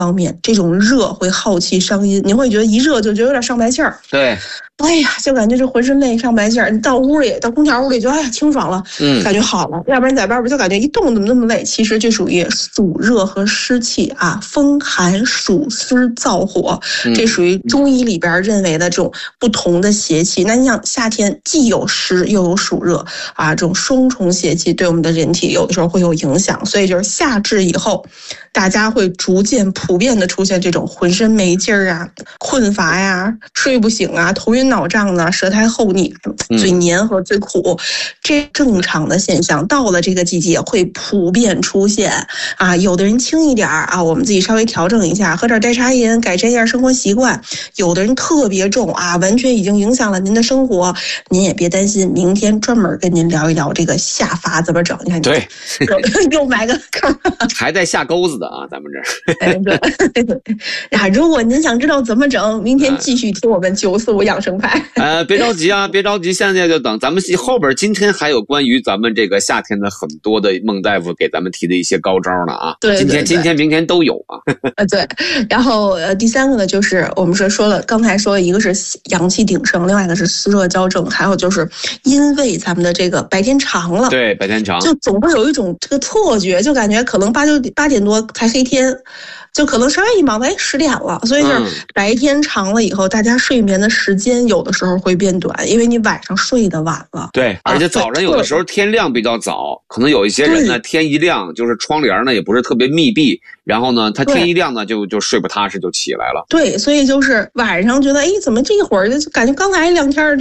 方面，这种热会耗气伤阴，你会觉得一热就觉得有点上白气儿。 对， 哎呀，就感觉这浑身累上白气儿。你到屋里，到空调屋里就哎呀清爽了，感觉好了。要不然在外边就感觉一动怎么那么累？其实这属于暑热和湿气啊，风寒暑湿燥火，这属于中医里边认为的这种不同的邪气。那你想夏天既有湿又有暑热啊，这种双重邪气对我们的人体有的时候会有影响。所以就是夏至以后，大家会逐渐普遍的出现这种浑身没劲儿啊、困乏呀、睡不醒啊、头晕脑胀的、舌苔厚腻、嘴黏和嘴苦，这正常的现象。到了这个季节会普遍出现啊。有的人轻一点啊，我们自己稍微调整一下，喝点代茶饮，改善一下生活习惯。有的人特别重啊，完全已经影响了您的生活，您也别担心，明天专门跟您聊一聊这个下法怎么整。你看， 对， 又埋个坑， 还在下钩子的啊，咱们这。 对，如果您想知道怎么整，明天继续听我们945养生派。 别着急啊，别着急，现在就等咱们后边今天还有关于咱们这个夏天的很多的孟大夫给咱们提的一些高招呢啊。 对， 今天明天都有啊。 对，然后第三个呢，就是我们说了，刚才说一个是阳气鼎盛，另外一个是湿热交正，还有就是因为咱们的这个白天长了， 对，白天长， 就总会有一种这个错觉，就感觉可能8点多才黑天。就可能稍微一忙10点了，所以就是白天长了以后，大家睡眠的时间有的时候会变短，因为你晚上睡得晚了。 对，而且早上有的时候天亮比较早，可能有一些人呢天一亮就是窗帘呢也不是特别密闭，然后呢他天一亮呢就睡不踏实就起来了。 对，所以就是晚上觉得哎怎么这一会儿就感觉刚来2天就